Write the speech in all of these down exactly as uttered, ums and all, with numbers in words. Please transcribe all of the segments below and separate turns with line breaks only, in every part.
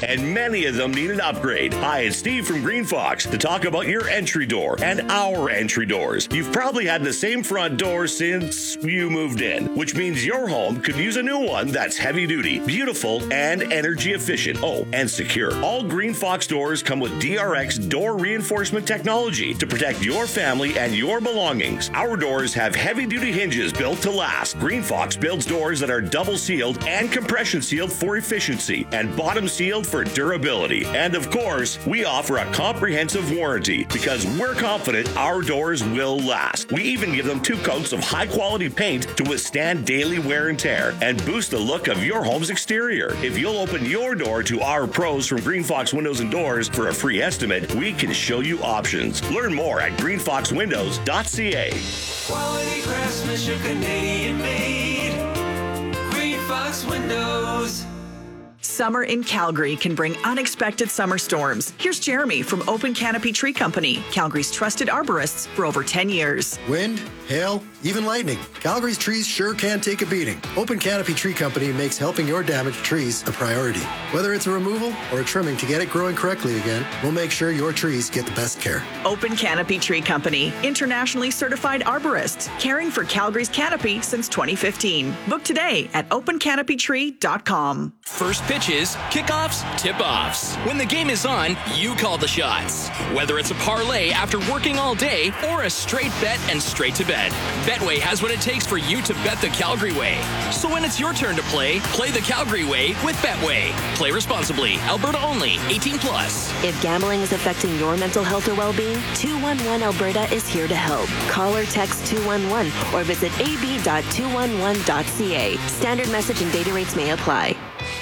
and many of them need an upgrade. Hi, it's Steve from Green Fox to talk about your entry door and our entry doors. You've probably had the same front door since you moved in, which means your home could use a new one that's heavy duty, beautiful, and energy efficient. Oh, and secure. All Green Fox doors come with D R X door reinforcement technology to protect your family and your belongings. Our doors have heavy duty hinges built to last. Green Fox builds doors that are double sealed and compression sealed for efficiency and bottom sealed for durability. And of course, we offer a comprehensive warranty because we're confident our doors will last. We even give them two coats of high quality paint to withstand daily wear and tear and boost the look of your home's exterior. If you'll open your door to our pros from Green Fox Windows and Doors for a free estimate, we can show you options. Learn more at green fox windows dot c a.
Quality craftsmanship, Canadian made. Green Fox Windows.
Summer in Calgary can bring unexpected summer storms. Here's Jeremy from Open Canopy Tree Company, Calgary's trusted arborists for over ten years.
Wind, hail, even lightning. Calgary's trees sure can take a beating. Open Canopy Tree Company makes helping your damaged trees a priority. Whether it's a removal or a trimming to get it growing correctly again, we'll make sure your trees get the best care.
Open Canopy Tree Company, internationally certified arborists, caring for Calgary's canopy since twenty fifteen. Book today at open canopy tree dot com.
First pitches, kickoffs, tip-offs. When the game is on, you call the shots. Whether it's a parlay after working all day or a straight bet and straight to bed, Betway has what it takes for you to bet the Calgary way. So when it's your turn to play, play the Calgary way with Betway. Play responsibly. Alberta only. eighteen plus.
If gambling is affecting your mental health or well-being, two one one Alberta is here to help. Call or text two one one or visit a b dot two one one dot c a. Standard message and data rates may apply.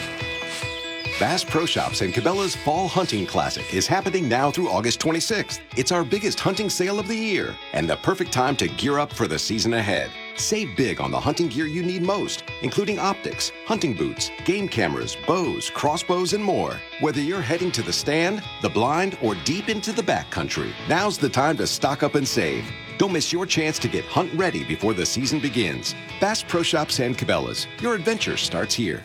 Bass Pro Shops and Cabela's Fall Hunting Classic is happening now through August twenty-sixth. It's our biggest hunting sale of the year and the perfect time to gear up for the season ahead. Save big on the hunting gear you need most, including optics, hunting boots, game cameras, bows, crossbows, and more. Whether you're heading to the stand, the blind, or deep into the backcountry, now's the time to stock up and save. Don't miss your chance to get hunt ready before the season begins. Bass Pro Shops and Cabela's. Your adventure starts here.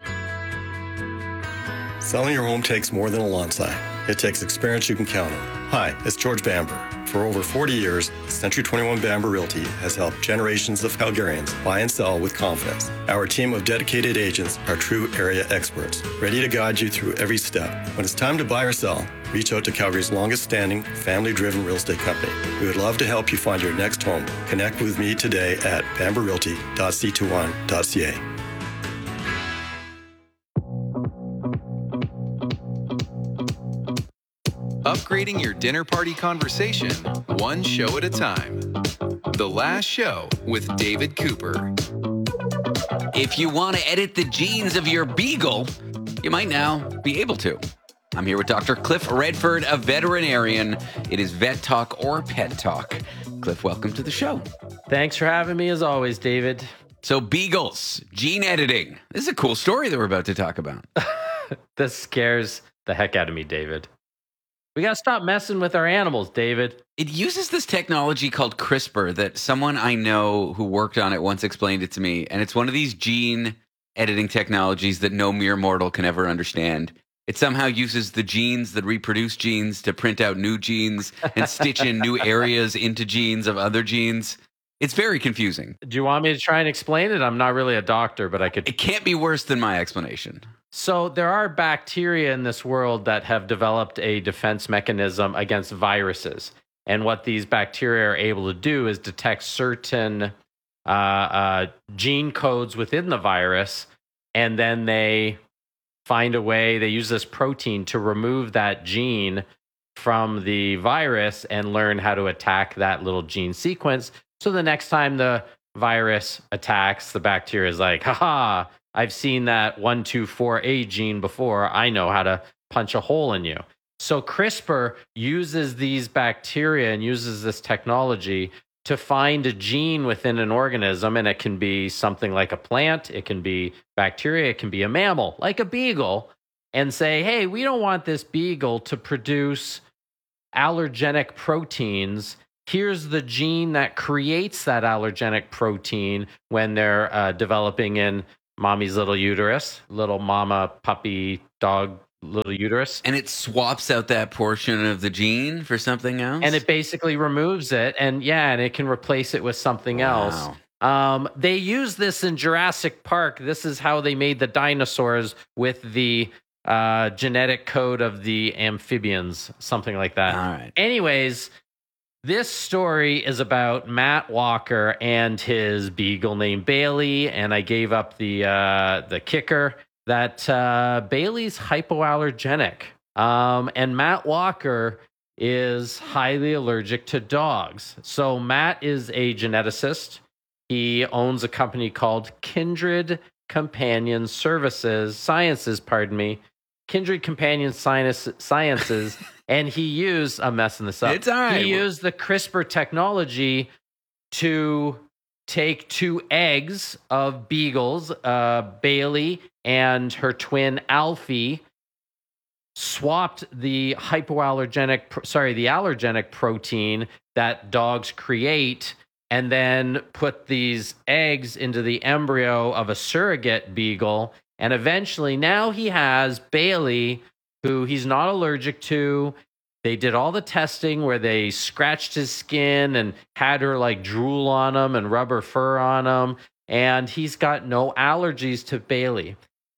Selling your home takes more than a lawn sign. It takes experience you can count on. Hi, it's George Bamber. For over forty years, Century twenty-one Bamber Realty has helped generations of Calgarians buy and sell with confidence. Our team of dedicated agents are true area experts, ready to guide you through every step. When it's time to buy or sell, reach out to Calgary's longest-standing, family-driven real estate company. We would love to help you find your next home. Connect with me today at bamber realty dot c twenty-one dot c a.
Upgrading your dinner party conversation, one show at a time. The Last Show with David Cooper.
If you want to edit the genes of your beagle, you might now be able to. I'm here with Doctor Cliff Redford, a veterinarian. It is Vet Talk or Pet Talk. Cliff, welcome to the show.
Thanks for having me as always, David.
So beagles, gene editing. This is a cool story that we're about to talk about.
This scares the heck out of me, David. We got to stop messing with our animals, David.
It uses this technology called CRISPR that someone I know who worked on it once explained it to me. And it's one of these gene editing technologies that no mere mortal can ever understand. It somehow uses the genes that reproduce genes to print out new genes and stitch in new areas into genes of other genes. It's very confusing.
Do you want me to try and explain it? I'm not really a doctor, but I could.
It can't be worse than my explanation.
So there are bacteria in this world that have developed a defense mechanism against viruses. And what these bacteria are able to do is detect certain uh, uh, gene codes within the virus, and then they find a way, they use this protein to remove that gene from the virus and learn how to attack that little gene sequence. So the next time the virus attacks, the bacteria is like, haha, I've seen that one two four A gene before. I know how to punch a hole in you. So CRISPR uses these bacteria and uses this technology to find a gene within an organism, and it can be something like a plant, it can be bacteria, it can be a mammal, like a beagle, and say, hey, we don't want this beagle to produce allergenic proteins. Here's the gene that creates that allergenic protein when they're uh, developing in mommy's little uterus, little mama puppy dog little uterus.
And it swaps out that portion of the gene for something else?
And it basically removes it. And yeah, and it can replace it with something
Wow.
else. Um, they use this in Jurassic Park. This is how they made the dinosaurs with the uh, genetic code of the amphibians, something like that.
All right.
Anyways, this story is about Matt Walker and his beagle named Bailey. And I gave up the uh, the kicker that uh, Bailey's hypoallergenic. Um, and Matt Walker is highly allergic to dogs. So Matt is a geneticist. He owns a company called Kindred Companion Services, Sciences, pardon me, Kindred Companion Science, Sciences, and he used, I'm messing this up.
It's all right.
He used the CRISPR technology to take two eggs of beagles, uh, Bailey and her twin Alfie, swapped the hypoallergenic, sorry, the allergenic protein that dogs create, and then put these eggs into the embryo of a surrogate beagle. And eventually now he has Bailey, who he's not allergic to. They did all the testing where they scratched his skin and had her like drool on him and rub her fur on him. And he's got no allergies to Bailey.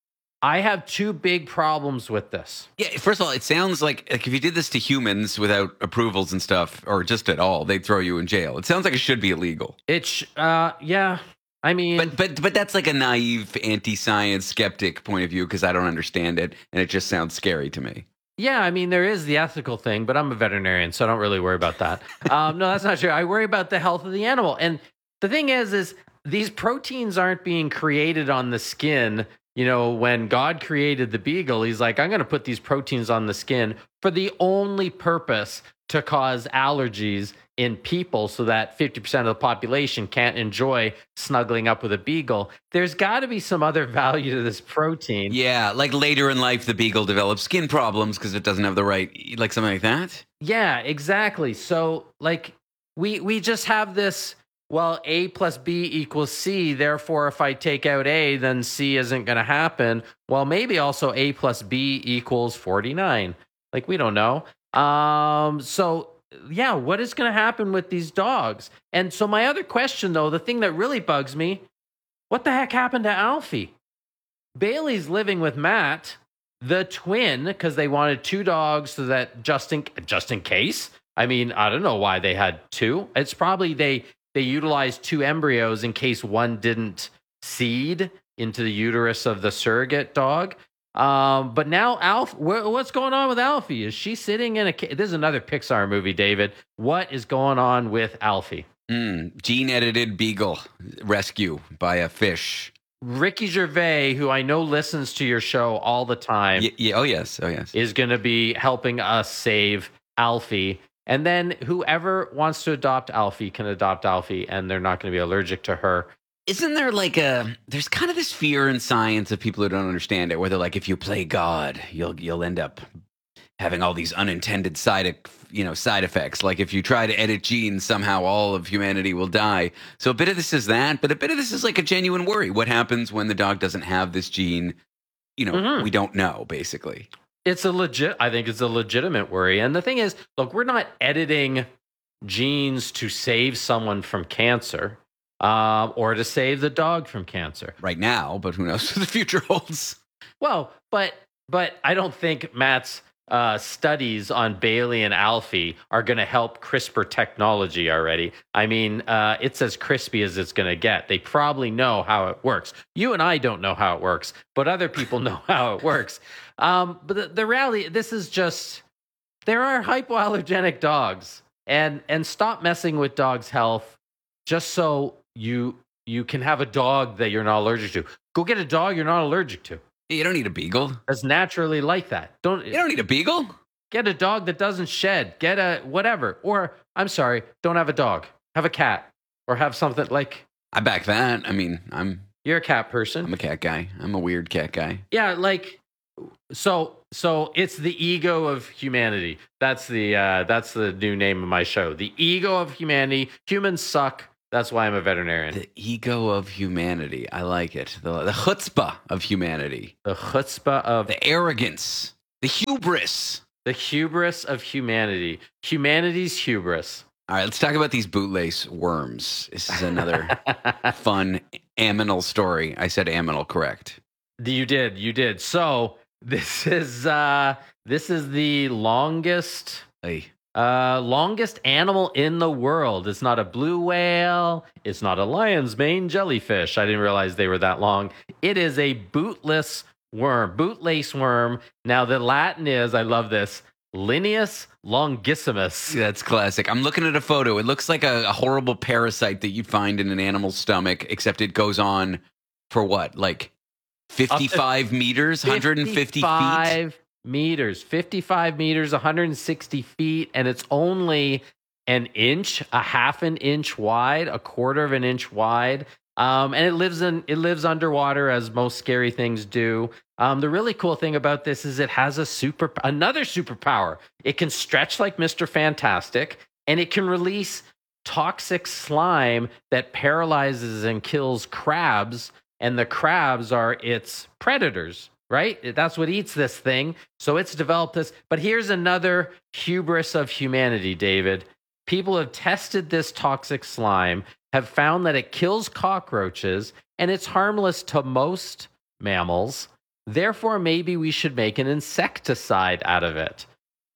I have two big problems with this.
Yeah, first of all, it sounds like, like if you did this to humans without approvals and stuff, or just at all, they'd throw you in jail. It sounds like it should be illegal.
It's, uh, yeah, I mean...
But but but that's like a naive anti-science skeptic point of view because I don't understand it, and it just sounds scary to me.
Yeah, I mean, there is the ethical thing, but I'm a veterinarian, so I don't really worry about that. um, no, that's not true. I worry about the health of the animal. And the thing is, is these proteins aren't being created on the skin. You know, when God created the beagle, he's like, I'm going to put these proteins on the skin for the only purpose to cause allergies in people so that fifty percent of the population can't enjoy snuggling up with a beagle. There's got to be some other value to this protein.
Yeah, like later in life, the beagle develops skin problems because it doesn't have the right, like something like that.
Yeah, exactly. So, like, we we just have this... Well, A plus B equals C. Therefore, if I take out A, then C isn't going to happen. Well, maybe also A plus B equals forty-nine. Like, we don't know. Um, so, yeah, what is going to happen with these dogs? And so my other question, though, the thing that really bugs me, what the heck happened to Alfie? Bailey's living with Matt, the twin, because they wanted two dogs so that just in, just in case. I mean, I don't know why they had two. It's probably they... They utilized two embryos in case one didn't seed into the uterus of the surrogate dog. Um, but now, Alf, wh- what's going on with Alfie? Is she sitting in a cage? This is another Pixar movie, David. What is going on with Alfie?
Mm, gene-edited beagle rescue by a fish.
Ricky Gervais, who I know listens to your show all the time.
Y- yeah, oh, yes. Oh, yes.
Is going to be helping us save Alfie. And then whoever wants to adopt Alfie can adopt Alfie, and they're not going to be allergic to her.
Isn't there like a, there's kind of this fear in science of people who don't understand it, where they're like, if you play God, you'll you'll end up having all these unintended side, you know, side effects. Like if you try to edit genes, somehow all of humanity will die. So a bit of this is that, but a bit of this is like a genuine worry. What happens when the dog doesn't have this gene? You know, mm-hmm. we don't know, basically.
It's a legit, I think it's a legitimate worry. And the thing is, look, we're not editing genes to save someone from cancer um, or to save the dog from cancer.
Right now, but who knows what the future holds.
Well, but but I don't think Matt's uh, studies on Bailey and Alfie are going to help CRISPR technology already. I mean, uh, it's as crispy as it's going to get. They probably know how it works. You and I don't know how it works, but other people know how it works. Um, but the, the reality, this is just, there are hypoallergenic dogs, and and stop messing with dogs' health just so you you can have a dog that you're not allergic to. Go get a dog you're not allergic to.
You don't need a beagle.
That's naturally like that. Don't
you don't need a beagle?
Get a dog that doesn't shed. Get a whatever. Or I'm sorry, don't have a dog. Have a cat or have something like.
I back that. I mean, I'm.
You're a cat person.
I'm a cat guy. I'm a weird cat guy.
Yeah, like. So, so it's the ego of humanity. That's the uh, that's the new name of my show. The ego of humanity. Humans suck. That's why I'm a veterinarian.
The ego of humanity. I like it. The, the chutzpah of humanity.
The chutzpah of
the arrogance The hubris.
The hubris of humanity. Humanity's hubris.
All right, let's talk about these bootlace worms. This is another fun aminal story. I said aminal, correct?
You did, you did. So this is uh, this is the longest,
hey.
uh, longest animal in the world. It's not a blue whale. It's not a lion's mane jellyfish. I didn't realize they were that long. It is a bootless worm, bootlace worm. Now the Latin is, I love this, Linnaeus longissimus.
That's classic. I'm looking at a photo. It looks like a, a horrible parasite that you'd find in an animal's stomach, except it goes on for what? Like fifty-five meters, one hundred fifty
fifty-five
feet?
meters, fifty-five meters, one hundred sixty feet, and it's only an inch, a half an inch wide, a quarter of an inch wide. Um, and it lives in it lives underwater, as most scary things do. Um, the really cool thing about this is it has a super another superpower. It can stretch like Mister Fantastic, and it can release toxic slime that paralyzes and kills crabs. And the crabs are its predators, right? That's what eats this thing. So it's developed this. But here's another hubris of humanity, David. People have tested this toxic slime, have found that it kills cockroaches, and it's harmless to most mammals. Therefore, maybe we should make an insecticide out of it.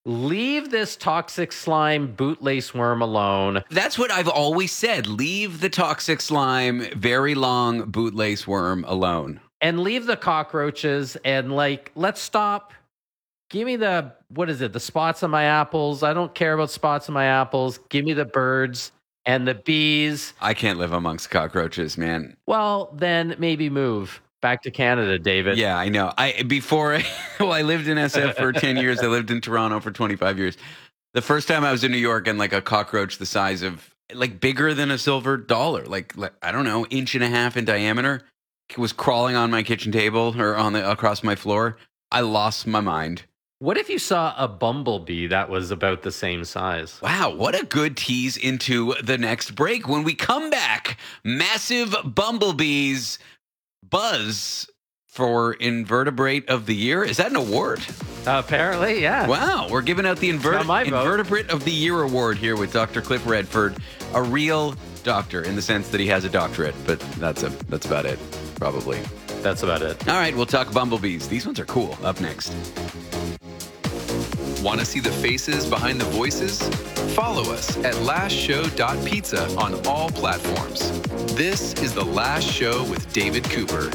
Leave this toxic slime bootlace worm alone.
That's what I've always said. Leave the toxic slime, very long bootlace worm alone.
And leave the cockroaches and, like, let's stop. Give me the, what is it, the spots on my apples. I don't care about spots on my apples. Give me the birds and the bees.
I can't live amongst cockroaches, man.
Well, then maybe move back to Canada, David.
Yeah, I know. I before I, well, I lived in S F for ten years. I lived in Toronto for twenty-five years. The first time I was in New York, and like a cockroach the size of, like, bigger than a silver dollar, like, like I don't know, inch and a half in diameter, was crawling on my kitchen table or on the across my floor. I lost my mind.
What if you saw a bumblebee that was about the same size?
Wow, what a good tease into the next break. When we come back, massive bumblebees buzz for Invertebrate of the Year. Is that an award?
Uh, apparently, yeah.
Wow, we're giving out the Invert- Invertebrate of the Year award here with Doctor Cliff Redford, a real doctor in the sense that he has a doctorate, but that's a that's about it, probably.
That's about it.
All right, we'll talk bumblebees. These ones are cool. Up next.
Want to see the faces behind the voices? Follow us at last show dot pizza on all platforms. This is The Last Show with David Cooper.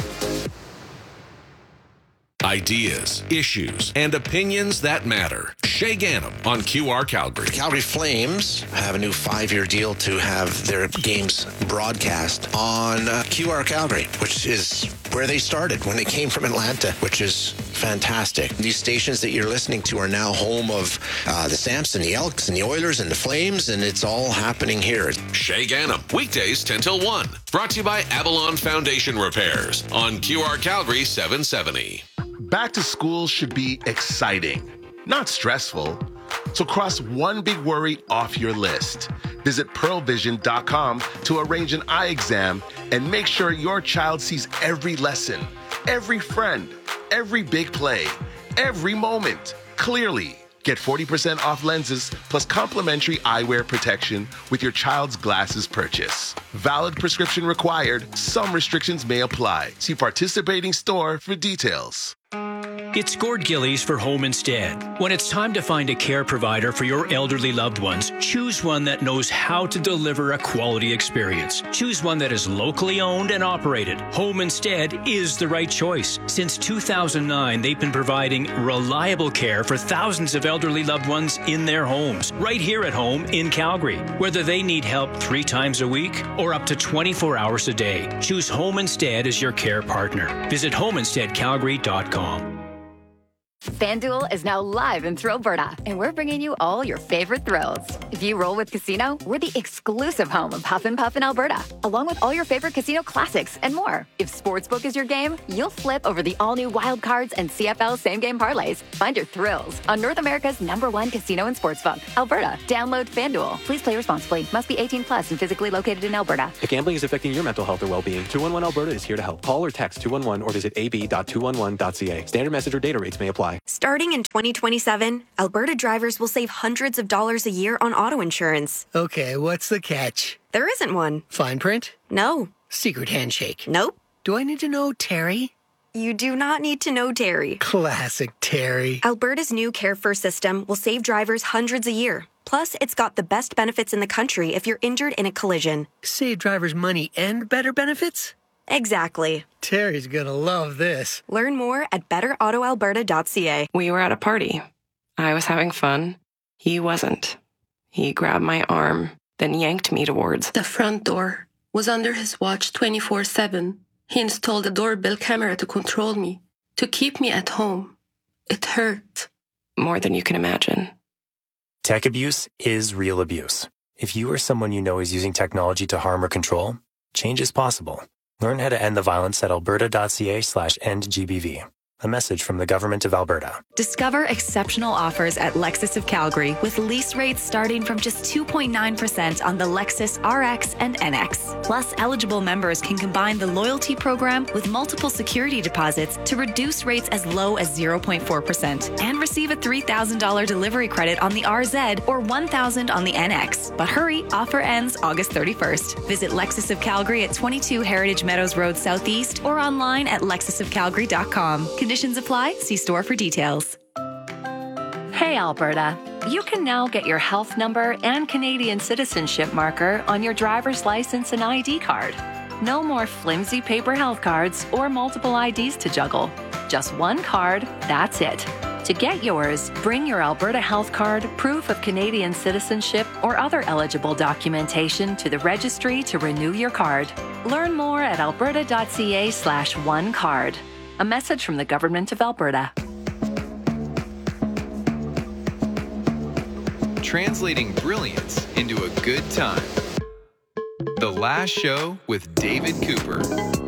Ideas, issues, and opinions that matter. Shay Ganem on Q R Calgary.
Calgary Flames have a new five-year deal to have their games broadcast on uh, Q R Calgary, which is where they started when they came from Atlanta, which is fantastic. These stations that you're listening to are now home of uh, the Samson, the Elks, and the Oilers, and the Flames, and it's all happening here.
Shay Ganem, weekdays ten till one. Brought to you by Avalon Foundation Repairs on Q R Calgary seven seventy.
Back to school should be exciting, not stressful. So cross one big worry off your list. Visit pearl vision dot com to arrange an eye exam and make sure your child sees every lesson, every friend, every big play, every moment clearly. Get forty percent off lenses plus complimentary eyewear protection with your child's glasses purchase. Valid prescription required. Some restrictions may apply. See participating store for details.
It's Gord Gillies for Home Instead. When it's time to find a care provider for your elderly loved ones, choose one that knows how to deliver a quality experience. Choose one that is locally owned and operated. Home Instead is the right choice. Since two thousand nine, they've been providing reliable care for thousands of elderly loved ones in their homes, right here at home in Calgary. Whether they need help three times a week or up to twenty-four hours a day, choose Home Instead as your care partner. Visit home instead calgary dot com.
FanDuel is now live in Thrillberta, and we're bringing you all your favorite thrills. If you roll with Casino, we're the exclusive home of Huff and Puff in Alberta, along with all your favorite casino classics and more. If Sportsbook is your game, you'll flip over the all-new Wild Cards and C F L same-game parlays. Find your thrills on North America's number one casino and sportsbook, Alberta. Download FanDuel. Please play responsibly. Must be eighteen plus and physically located in Alberta.
If gambling is affecting your mental health or well-being, two one one Alberta is here to help. Call or text two one one or visit a b dot two one one dot c a. Standard message or data rates may apply.
apply.
Starting in twenty twenty-seven, Alberta drivers will save hundreds of dollars a year on auto insurance.
Okay, what's the catch?
There isn't one.
Fine print?
No.
Secret handshake?
Nope.
Do I need to know Terry?
You do not need to know Terry.
Classic Terry.
Alberta's new Care First system will save drivers hundreds a year. Plus, it's got the best benefits in the country if you're injured in a collision.
Save drivers money and better benefits?
Exactly.
Terry's gonna love this.
Learn more at better auto alberta dot c a.
We were at a party. I was having fun. He wasn't. He grabbed my arm, then yanked me towards
the front door. Was under his watch twenty-four seven. He installed a doorbell camera to control me, to keep me at home. It hurt.
More than you can imagine.
Tech abuse is real abuse. If you or someone you know is using technology to harm or control, change is possible. Learn how to end the violence at alberta.ca slash end GBV. A message from the Government of Alberta.
Discover exceptional offers at Lexus of Calgary with lease rates starting from just two point nine percent on the Lexus R X and N X. Plus, eligible members can combine the loyalty program with multiple security deposits to reduce rates as low as zero point four percent and receive a three thousand dollars delivery credit on the R Z or one thousand dollars on the N X. But hurry, offer ends August thirty-first. Visit Lexus of Calgary at twenty-two Heritage Meadows Road Southeast or online at lexus of calgary dot com. Conditions apply. See store for details.
Hey, Alberta. You can now get your health number and Canadian citizenship marker on your driver's license and I D card. No more flimsy paper health cards or multiple I Ds to juggle. Just one card, that's it. To get yours, bring your Alberta health card, proof of Canadian citizenship, or other eligible documentation to the registry to renew your card. Learn more at alberta.ca slash one card. A message from the Government of Alberta.
Translating brilliance into a good time. The Last Show with David Cooper.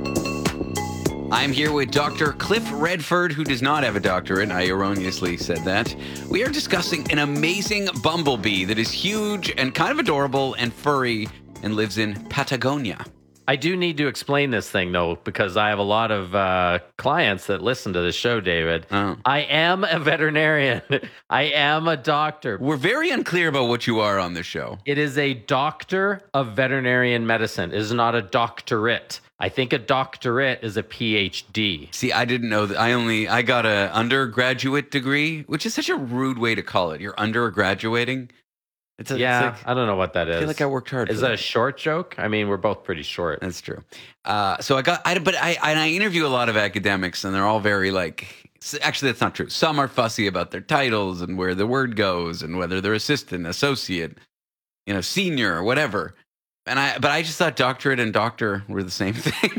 I'm here with Doctor Cliff Redford, who does not have a doctorate. I erroneously said that. We are discussing an amazing bumblebee that is huge and kind of adorable and furry and lives in Patagonia.
I do need to explain this thing, though, because I have a lot of uh, clients that listen to this show, David.
Oh.
I am a veterinarian. I am a doctor.
We're very unclear about what you are on this show.
It is a doctor of veterinarian medicine. It is not a doctorate. I think a doctorate is a P H D.
See, I didn't know that. I only, I got an undergraduate degree, which is such a rude way to call it. You're undergraduating.
It's a, yeah, it's like, I don't know what that is.
I feel like I worked hard.
Is
for
that
that
a short joke? I mean, we're both pretty short.
That's true. Uh, so I got, I, but I, and I interview a lot of academics, and they're all very like. Actually, that's not true. Some are fussy about their titles and where the word goes, and whether they're assistant, associate, you know, senior, or whatever. And I, but I just thought doctorate and doctor were the same thing.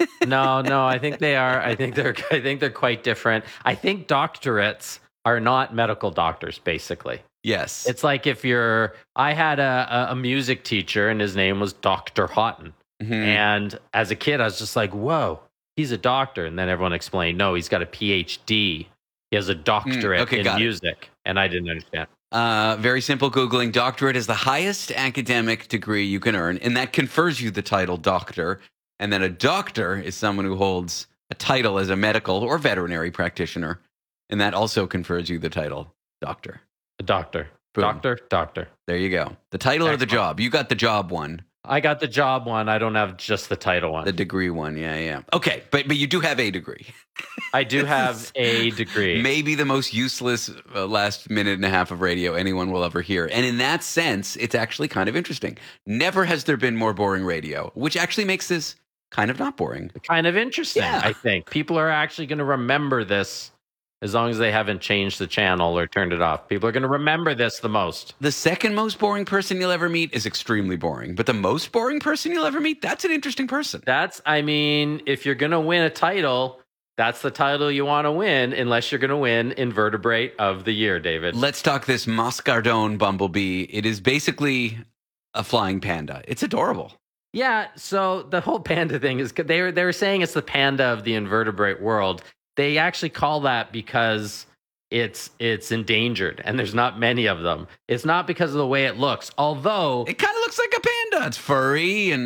no, no, I think they are. I think they're. I think they're quite different. I think doctorates are not medical doctors, basically.
Yes.
It's like if you're, I had a, a music teacher and his name was Doctor Houghton. Mm-hmm. And as a kid, I was just like, whoa, he's a doctor. And then everyone explained, no, he's got a P H D. He has a doctorate mm, okay, in music. It. And I didn't understand.
Uh, very simple Googling. Doctorate is the highest academic degree you can earn. And that confers you the title doctor. And then a doctor is someone who holds a title as a medical or veterinary practitioner. And that also confers you the title doctor.
A doctor.
Boom.
Doctor, doctor.
There you go. The title Excellent. Or the job. You got the job one.
I got the job one. I don't have just the title one.
The degree one. Yeah, yeah. Okay, but but you do have a degree.
I do have a degree.
Maybe the most useless uh, last minute and a half of radio anyone will ever hear. And in that sense, it's actually kind of interesting. Never has there been more boring radio, which actually makes this kind of not boring.
Kind of interesting, yeah. I think. People are actually going to remember this. As long as they haven't changed the channel or turned it off. People are going to remember this the most.
The second most boring person you'll ever meet is extremely boring. But the most boring person you'll ever meet, that's an interesting person.
That's, I mean, if you're going to win a title, that's the title you want to win, unless you're going to win Invertebrate of the Year, David.
Let's talk this Moscardone bumblebee. It is basically a flying panda. It's adorable.
Yeah, so the whole panda thing is, they were, they were saying it's the panda of the invertebrate world. They actually call that because it's it's endangered and there's not many of them. It's not because of the way it looks, although
it kind of looks like a panda. It's furry and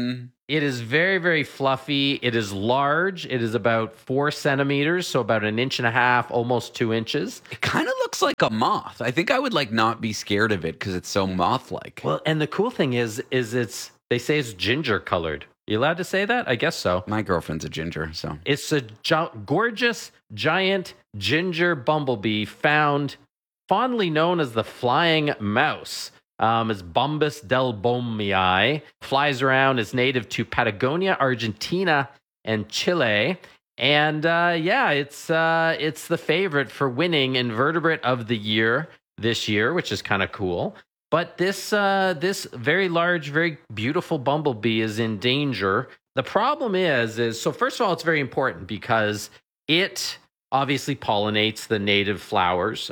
It is very, very fluffy. It is large. It is about four centimeters, so about an inch and a half, almost two inches.
It kind of looks like a moth. I think I would like not be scared of it because it's so moth-like.
Well, and the cool thing is, is it's they say it's ginger colored. You allowed to say that? I guess so.
My girlfriend's a ginger, so
it's a gi- gorgeous giant ginger bumblebee found, fondly known as the flying mouse. Um, it's Bombus delbomii, flies around, is native to Patagonia, Argentina, and Chile. And uh, yeah, it's uh, it's the favorite for winning Invertebrate of the Year this year, which is kind of cool. But this uh, this very large, very beautiful bumblebee is in danger. The problem is, is so first of all, it's very important because it obviously pollinates the native flowers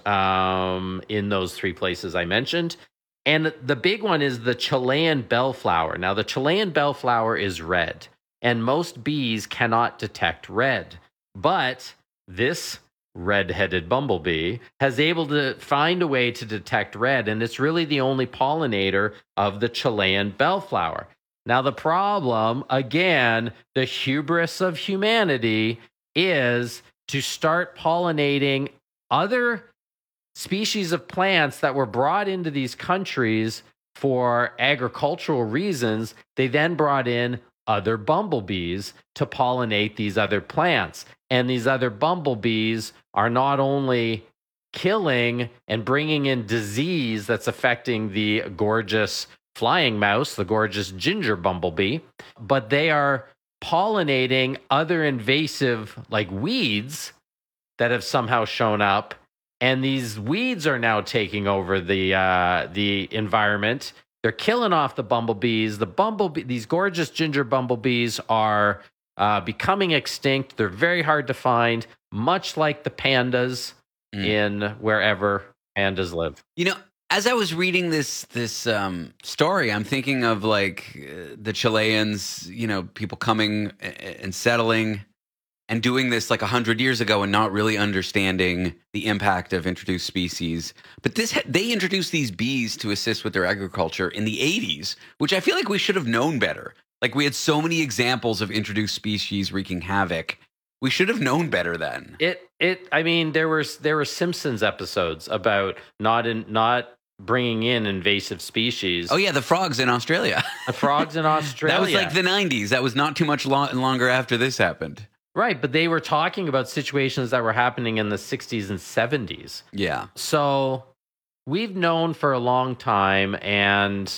um, in those three places I mentioned. And the big one is the Chilean bellflower. Now, the Chilean bellflower is red, and most bees cannot detect red. But this red-headed bumblebee has able to find a way to detect red, and it's really the only pollinator of the Chilean bellflower. Now, the problem, again, the hubris of humanity, is to start pollinating other species of plants that were brought into these countries for agricultural reasons. They then brought in other bumblebees to pollinate these other plants. And these other bumblebees are not only killing and bringing in disease that's affecting the gorgeous flying mouse, the gorgeous ginger bumblebee, but they are pollinating other invasive like weeds that have somehow shown up. And these weeds are now taking over the uh, the environment. They're killing off the bumblebees. The bumblebee, these gorgeous ginger bumblebees are uh, becoming extinct. They're very hard to find, much like the pandas mm. in wherever pandas live.
You know, as I was reading this this um, story, I'm thinking of like uh, the Chileans, you know, people coming and settling and doing this like a hundred years ago and not really understanding the impact of introduced species. But this they introduced these bees to assist with their agriculture in the eighties, which I feel like we should have known better. Like we had so many examples of introduced species wreaking havoc. We should have known better then.
It it I mean there were there were Simpsons episodes about not in not bringing in invasive species.
Oh yeah, the frogs in Australia.
The frogs in Australia.
That was like the nineties. That was not too much lo- longer after this happened.
Right, but they were talking about situations that were happening in the sixties and seventies.
Yeah.
So we've known for a long time, and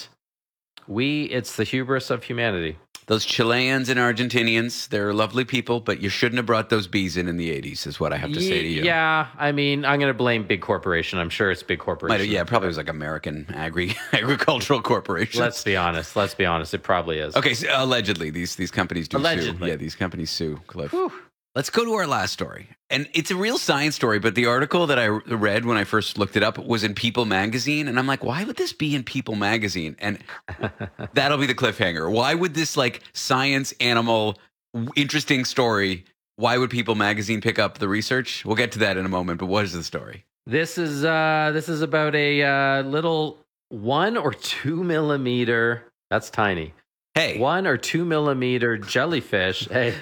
we it's the hubris of humanity.
Those Chileans and Argentinians, they're lovely people, but you shouldn't have brought those bees in in the eighties, is what I have to say to you.
Yeah, I mean, I'm going to blame big corporation. I'm sure it's big corporation.
Might, yeah, probably was like American agri agricultural corporations.
Let's be honest. Let's be honest. It probably is.
Okay, so allegedly, these these companies do
allegedly.
sue. Yeah, these companies sue, Cliff. Whew. Let's go to our last story. And it's a real science story, but the article that I read when I first looked it up was in People magazine. And I'm like, why would this be in People magazine? And that'll be the cliffhanger. Why would this like science animal interesting story, why would People magazine pick up the research? We'll get to that in a moment, but what is the story?
This is uh, this is about a uh, little one or two millimeter, that's tiny.
Hey.
One or two millimeter jellyfish. Hey.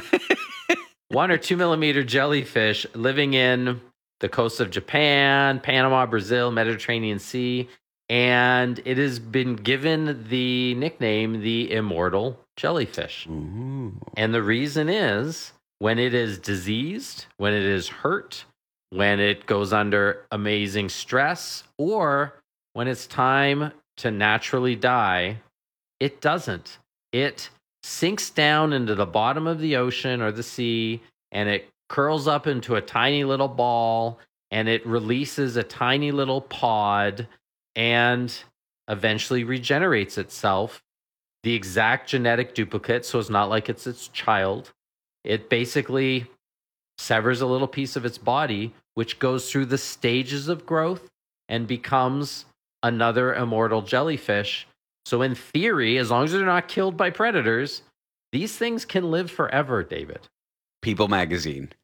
One or two millimeter jellyfish living in the coast of Japan, Panama, Brazil, Mediterranean Sea, and it has been given the nickname the immortal jellyfish.
Ooh.
And the reason is when it is diseased, when it is hurt, when it goes under amazing stress, or when it's time to naturally die, it doesn't. It sinks down into the bottom of the ocean or the sea, and it curls up into a tiny little ball, and it releases a tiny little pod and eventually regenerates itself. The exact genetic duplicate, so it's not like it's its child. It basically severs a little piece of its body, which goes through the stages of growth and becomes another immortal jellyfish. So in theory, as long as they're not killed by predators, these things can live forever, David.
People magazine.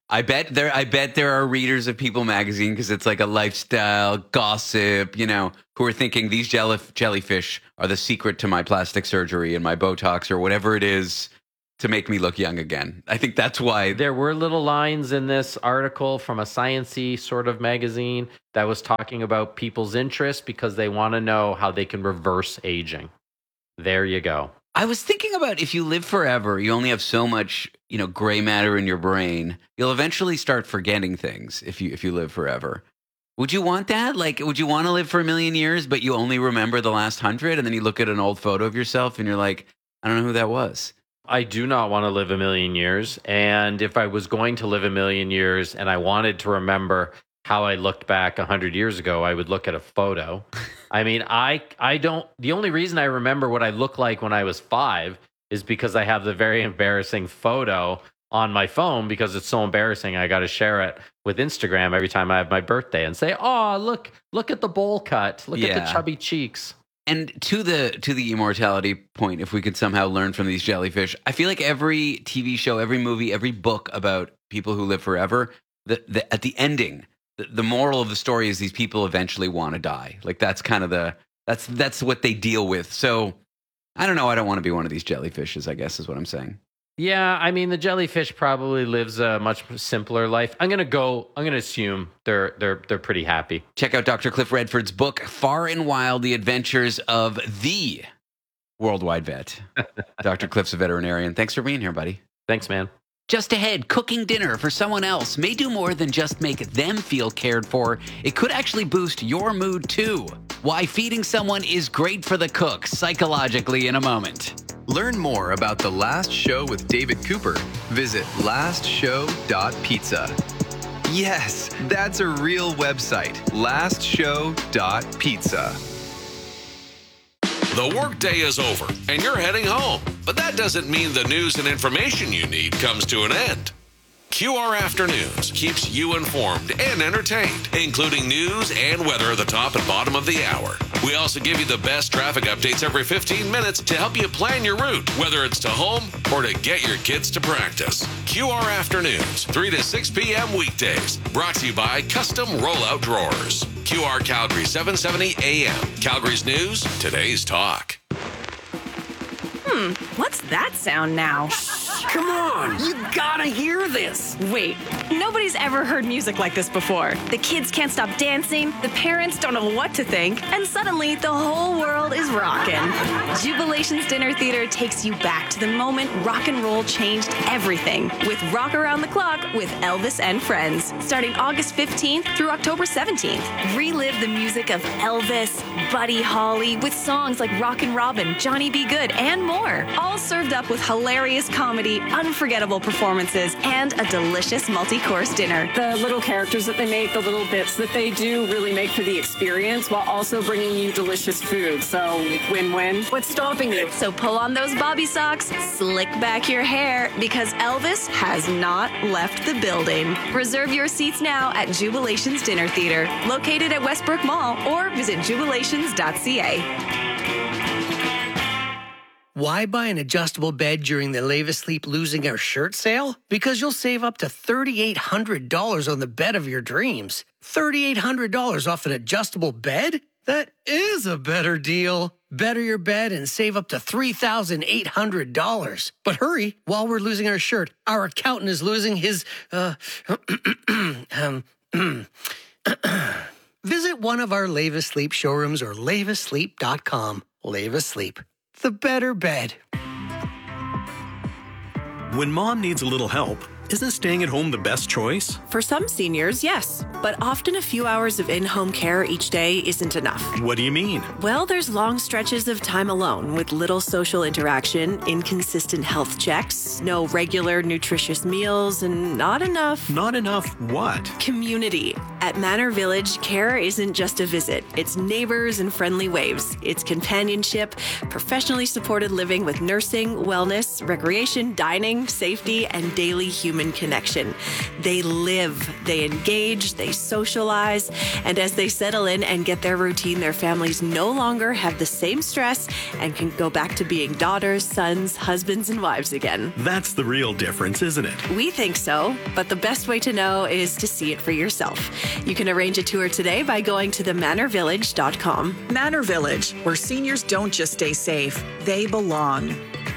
I bet there. I bet there are readers of People magazine because it's like a lifestyle gossip, you know, who are thinking these jelly, jellyfish are the secret to my plastic surgery and my Botox or whatever it is to make me look young again. I think that's why
there were little lines in this article from a science-y sort of magazine that was talking about people's interest because they want to know how they can reverse aging. There you go.
I was thinking about if you live forever, you only have so much, you know, gray matter in your brain. You'll eventually start forgetting things if you if you live forever. Would you want that? Like, would you want to live for a million years, but you only remember the last hundred, and then you look at an old photo of yourself and you're like, I don't know who that was.
I do not want to live a million years. And if I was going to live a million years and I wanted to remember how I looked back one hundred years ago, I would look at a photo. I mean, I I don't, the only reason I remember what I looked like when I was five is because I have the very embarrassing photo on my phone because it's so embarrassing. I got to share it with Instagram every time I have my birthday and say, oh, look, look at the bowl cut. Look
Yeah.
at the chubby cheeks.
And to the to the immortality point, if we could somehow learn from these jellyfish, I feel like every T V show, every movie, every book about people who live forever, the, the, at the ending, the, the moral of the story is these people eventually want to die. Like that's kind of the that's that's what they deal with. So I don't know. I don't want to be one of these jellyfishes, I guess is what I'm saying.
Yeah, I mean the jellyfish probably lives a much simpler life. I'm gonna go. I'm gonna assume they're they're they're pretty happy.
Check out Doctor Cliff Redford's book, Far and Wild: The Adventures of the Worldwide Vet. Doctor Cliff's a veterinarian. Thanks for being here, buddy.
Thanks, man.
Just ahead, cooking dinner for someone else may do more than just make them feel cared for. It could actually boost your mood too. Why feeding someone is great for the cook psychologically in a moment.
Learn more about The Last Show with David Cooper. Visit last show dot pizza. Yes, that's a real website. last show dot pizza.
The workday is over and you're heading home, but that doesn't mean the news and information you need comes to an end. Q R Afternoons keeps you informed and entertained, including news and weather at the top and bottom of the hour. We also give you the best traffic updates every fifteen minutes to help you plan your route, whether it's to home or to get your kids to practice. Q R Afternoons, three to six p.m. weekdays. Brought to you by Custom Rollout Drawers. Q R Calgary, seven seventy A M. Calgary's news, today's talk.
Hmm, what's that sound now?
Come on, you gotta hear this.
Wait, nobody's ever heard music like this before. The kids can't stop dancing, the parents don't know what to think, and suddenly the whole world is rocking. Jubilation's Dinner Theater takes you back to the moment rock and roll changed everything with Rock Around the Clock with Elvis and Friends, starting August fifteenth through October seventeenth. Relive the music of Elvis, Buddy Holly, with songs like Rockin' Robin, Johnny B. Good, and more. All served up with hilarious comedy, unforgettable performances, and a delicious multi-course dinner.
The little characters that they make, the little bits that they do really make for the experience while also bringing you delicious food. So win-win. What's stopping you?
So pull on those bobby socks, slick back your hair, because Elvis has not left the building. Reserve your seats now at Jubilation's Dinner Theater, located at Westbrook Mall, or visit jubilations dot c a.
Why buy an adjustable bed during the Lave Asleep Losing Our Shirt sale? Because you'll save up to three thousand eight hundred dollars on the bed of your dreams. three thousand eight hundred dollars off an adjustable bed? That is a better deal. Better your bed and save up to three thousand eight hundred dollars. But hurry, while we're losing our shirt, our accountant is losing his, uh, um, visit one of our Lave Asleep showrooms or lave asleep dot com. Lave Asleep. The better bed.
When mom needs a little help, isn't staying at home the best choice?
For some seniors, yes. But often a few hours of in-home care each day isn't enough.
What do you mean?
Well, there's long stretches of time alone with little social interaction, inconsistent health checks, no regular nutritious meals, and not enough...
Not enough what?
Community. At Manor Village, care isn't just a visit. It's neighbors and friendly waves. It's companionship, professionally supported living with nursing, wellness, recreation, dining, safety, and daily human connection. They live, they engage, they socialize, and as they settle in and get their routine, their families no longer have the same stress and can go back to being daughters, sons, husbands, and wives again.
That's the real difference, isn't it?
We think so, but the best way to know is to see it for yourself. You can arrange a tour today by going to the manor village dot com.
Manor Village, where seniors don't just stay safe, they belong.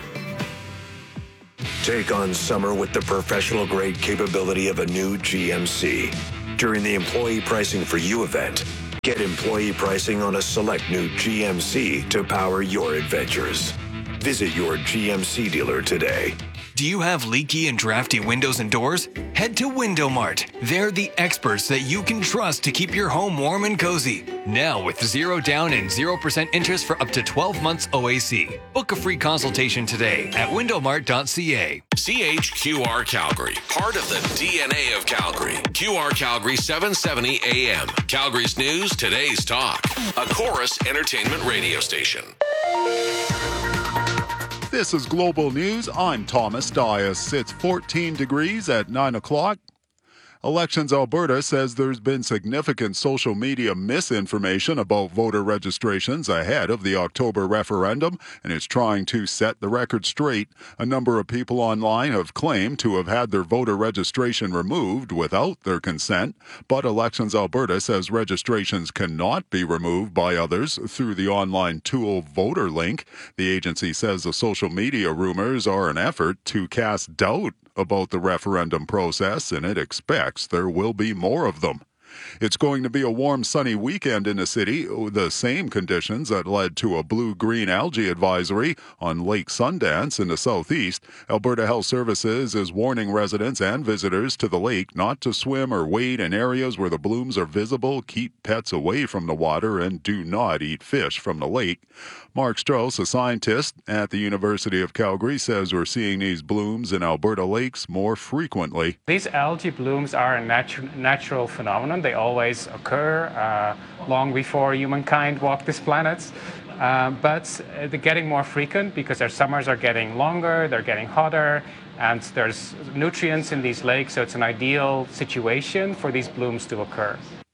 Take on summer with the professional-grade capability of a new G M C. During the employee pricing for you event, get employee pricing on a select new G M C to power your adventures. Visit your G M C dealer today.
Do you have leaky and drafty windows and doors? Head to Window Mart. They're the experts that you can trust to keep your home warm and cozy. Now with zero down and zero percent interest for up to twelve months O A C. Book a free consultation today at window mart dot c a.
C H Q R Calgary, part of the D N A of Calgary. Q R Calgary seven seventy A M. Calgary's news, today's talk. A Chorus Entertainment radio station.
This is Global News. I'm Thomas Dias. It's fourteen degrees at nine o'clock. Elections Alberta says there's been significant social media misinformation about voter registrations ahead of the October referendum and is trying to set the record straight. A number of people online have claimed to have had their voter registration removed without their consent, but Elections Alberta says registrations cannot be removed by others through the online tool VoterLink. The agency says the social media rumors are an effort to cast doubt about the referendum process, and it expects there will be more of them. It's going to be a warm, sunny weekend in the city, the same conditions that led to a blue-green algae advisory on Lake Sundance in the southeast. Alberta Health Services is warning residents and visitors to the lake not to swim or wade in areas where the blooms are visible, keep pets away from the water, and do not eat fish from the lake. Mark Strauss, a scientist at the University of Calgary, says we're seeing these blooms in Alberta lakes more frequently.
These algae blooms are a natu- natural phenomenon. They always occur uh, long before humankind walked this planet. Uh, but they're getting more frequent because their summers are getting longer, they're getting hotter, and there's nutrients in these lakes, so it's an ideal situation for these blooms to occur.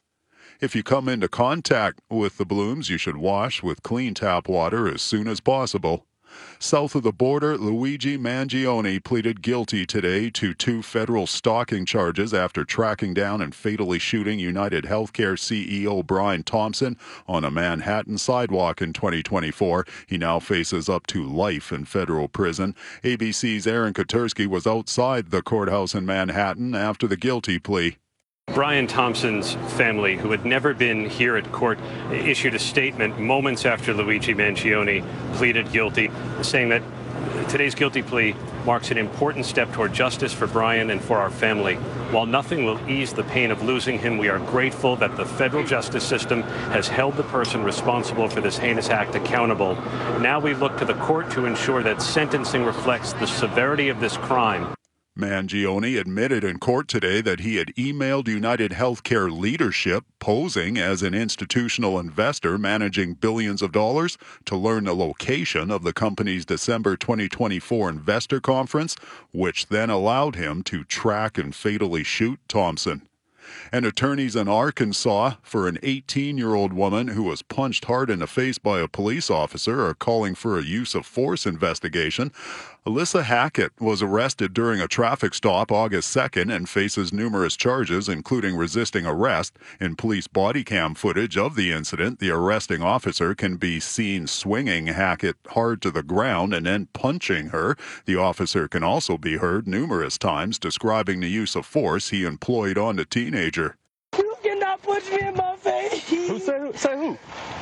If you come into contact with the blooms, you should wash with clean tap water as soon as possible. South of the border, Luigi Mangione pleaded guilty today to two federal stalking charges after tracking down and fatally shooting United Healthcare C E O Brian Thompson on a Manhattan sidewalk in twenty twenty-four. He now faces up to life in federal prison. A B C's Aaron Katersky was outside the courthouse in Manhattan after the guilty plea.
Brian Thompson's family, who had never been here at court, issued a statement moments after Luigi Mangione pleaded guilty, saying that today's guilty plea marks an important step toward justice for Brian and for our family. While nothing will ease the pain of losing him, we are grateful that the federal justice system has held the person responsible for this heinous act accountable. Now we look to the court to ensure that sentencing reflects the severity of this crime.
Mangione admitted in court today that he had emailed United Healthcare leadership, posing as an institutional investor managing billions of dollars, to learn the location of the company's December twenty twenty-four investor conference, which then allowed him to track and fatally shoot Thompson. And attorneys in Arkansas for an eighteen-year-old woman who was punched hard in the face by a police officer are calling for a use of force investigation. Alyssa Hackett was arrested during a traffic stop August second and faces numerous charges, including resisting arrest. In police body cam footage of the incident, the arresting officer can be seen swinging Hackett hard to the ground and then punching her. The officer can also be heard numerous times describing the use of force he employed on the teenager.
You cannot punch me in my face.
Who said who? Say who?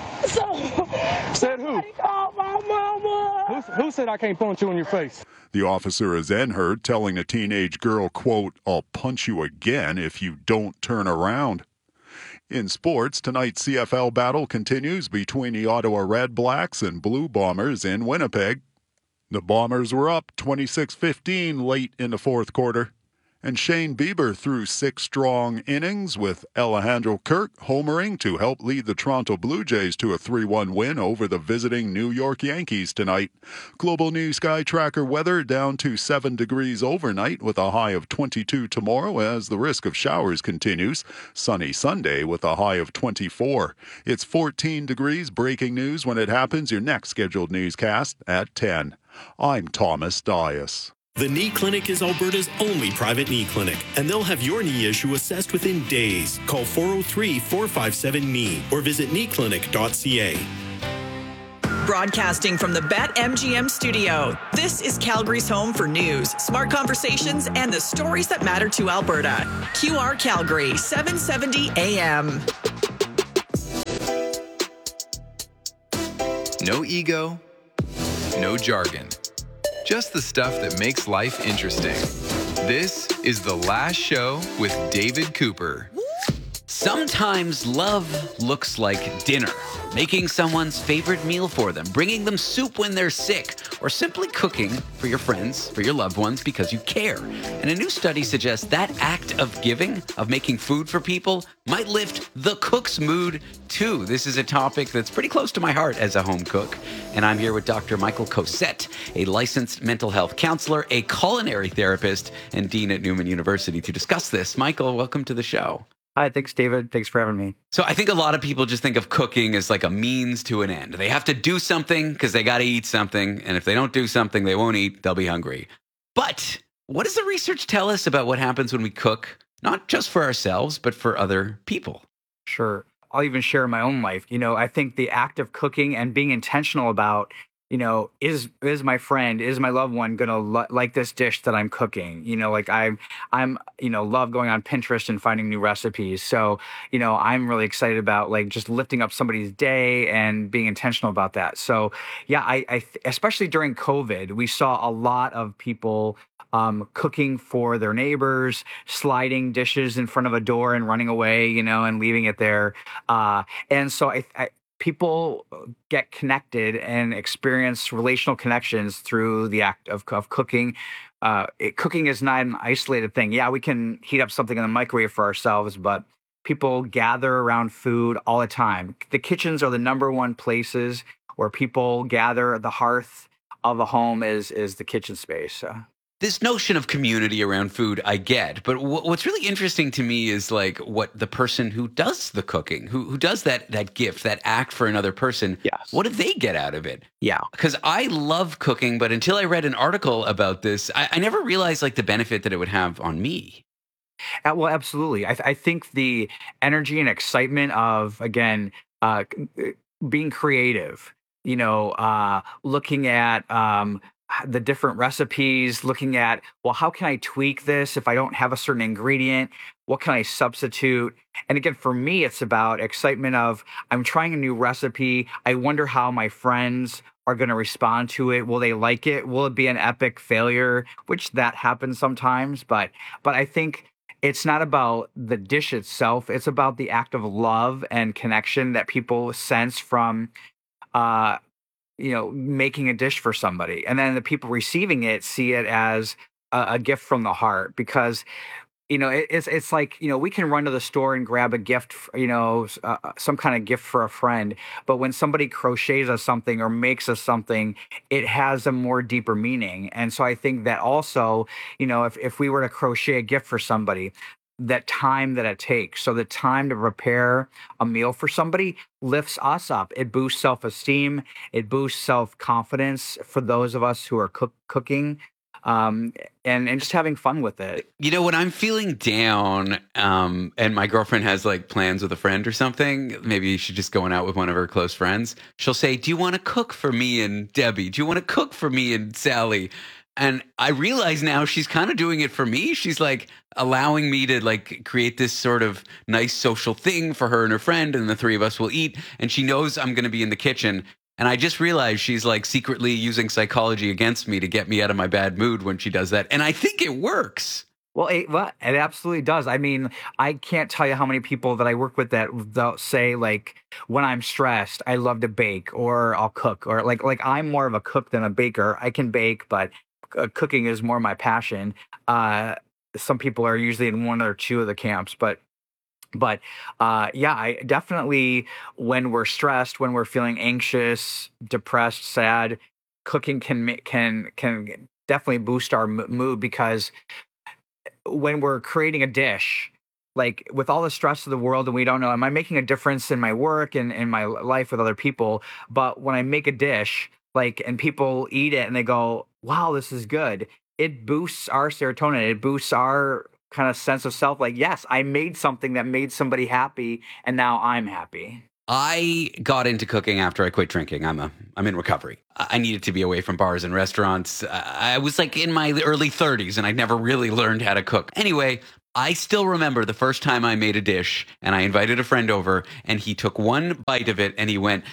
So,
said who?
Call my mama.
Who, who said I can't punch you in your face?
The officer is then heard telling the teenage girl, quote, "I'll punch you again if you don't turn around." In sports, tonight's C F L battle continues between the Ottawa Red Blacks and Blue Bombers in Winnipeg. The Bombers were up twenty-six fifteen late in the fourth quarter. And Shane Bieber threw six strong innings with Alejandro Kirk homering to help lead the Toronto Blue Jays to a three one win over the visiting New York Yankees tonight. Global News Sky Tracker weather down to seven degrees overnight with a high of twenty-two tomorrow as the risk of showers continues. Sunny Sunday with a high of twenty-four. It's fourteen degrees. Breaking news when it happens. Your next scheduled newscast at ten. I'm Thomas Dias.
The Knee Clinic is Alberta's only private knee clinic, and they'll have your knee issue assessed within days. Call four oh three, four five seven, K N E E or visit knee clinic dot c a.
Broadcasting from the BetMGM studio, this is Calgary's home for news, smart conversations, and the stories that matter to Alberta. Q R Calgary, seven seventy A M.
No ego, no jargon. Just the stuff that makes life interesting. This is The Last Show with David Cooper.
Sometimes love looks like dinner. Making someone's favorite meal for them, bringing them soup when they're sick, or simply cooking for your friends, for your loved ones because you care. And a new study suggests that act of giving, of making food for people, might lift the cook's mood too. This is a topic that's pretty close to my heart as a home cook. And I'm here with Doctor Michael Cosette, a licensed mental health counselor, a culinary therapist, and dean at Newman University to discuss this. Michael, welcome to the show.
Hi, thanks, David. Thanks for having me.
So I think a lot of people just think of cooking as like a means to an end. They have to do something because they got to eat something. And if they don't do something, they won't eat. They'll be hungry. But what does the research tell us about what happens when we cook, not just for ourselves, but for other people?
Sure. I'll even share my own life. You know, I think the act of cooking and being intentional about, you know, is is my friend, is my loved one going to lo- like this dish that I'm cooking? You know, like I'm, I'm, you know, love going on Pinterest and finding new recipes. So, you know, I'm really excited about like just lifting up somebody's day and being intentional about that. So, yeah, I, I especially during COVID, we saw a lot of people um, cooking for their neighbors, sliding dishes in front of a door and running away, you know, and leaving it there. Uh, and so I, I people get connected and experience relational connections through the act of, of cooking. Uh, it, cooking is not an isolated thing. Yeah, we can heat up something in the microwave for ourselves, but people gather around food all the time. The kitchens are the number one places where people gather. The hearth of a home is is the kitchen space. So.
This notion of community around food, I get. But w- what's really interesting to me is like what the person who does the cooking, who who does that that gift, that act for another person,
yes.
What do they get out of it?
Yeah.
Because I love cooking, but until I read an article about this, I, I never realized like the benefit that it would have on me.
Uh, well, absolutely. I, th- I think the energy and excitement of, again, uh, being creative, you know, uh, looking at um, the different recipes, looking at, well, how can I tweak this if I don't have a certain ingredient? What can I substitute? And again, for me, it's about excitement of I'm trying a new recipe. I wonder how my friends are going to respond to it. Will they like it? Will it be an epic failure? Which that happens sometimes. But but I think it's not about the dish itself. It's about the act of love and connection that people sense from uh you know, making a dish for somebody. And then the people receiving it see it as a, a gift from the heart because, you know, it, it's it's like, you know, we can run to the store and grab a gift, you know, uh, some kind of gift for a friend. But when somebody crochets us something or makes us something, it has a more deeper meaning. And so I think that also, you know, if, if we were to crochet a gift for somebody, that time that it takes. So the time to prepare a meal for somebody lifts us up. It boosts self-esteem. It boosts self-confidence for those of us who are cook- cooking um, and, and just having fun with it.
You know, when I'm feeling down um, and my girlfriend has like plans with a friend or something, maybe she's just going out with one of her close friends, she'll say, do you want to cook for me and Debbie? Do you want to cook for me and Sally? And I realize now she's kind of doing it for me. She's like allowing me to like create this sort of nice social thing for her and her friend, and the three of us will eat. And she knows I'm going to be in the kitchen. And I just realized she's like secretly using psychology against me to get me out of my bad mood when she does that. And I think it works.
Well, it, well, it absolutely does. I mean, I can't tell you how many people that I work with that they'll say, like, when I'm stressed, I love to bake or I'll cook. Or like, like I'm more of a cook than a baker. I can bake, but uh, cooking is more my passion. Uh, some people are usually in one or two of the camps, but but uh, yeah, I definitely, when we're stressed, when we're feeling anxious, depressed, sad, cooking can ma- can can definitely boost our m- mood, because when we're creating a dish, like with all the stress of the world, and we don't know, am I making a difference in my work and in my life with other people? But when I make a dish, like, and people eat it and they go, wow, this is good, it boosts our serotonin. It boosts our kind of sense of self. Like, yes, I made something that made somebody happy, and now I'm happy.
I got into cooking after I quit drinking. I'm a I'm in recovery. I needed to be away from bars and restaurants. I was like in my early thirties, and I never really learned how to cook. Anyway, I still remember the first time I made a dish, and I invited a friend over, and he took one bite of it and he went,